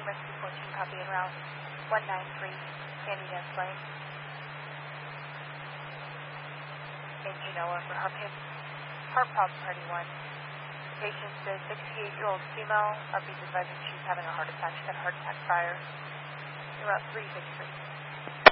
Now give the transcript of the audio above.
Rescue 14, copy en route 193, Sandy Dance Lane. In Genoa for heart problem party 1. Patient is 68-year-old female. RP's advising she's having a heart attack. She's got a heart attack prior. Route 363.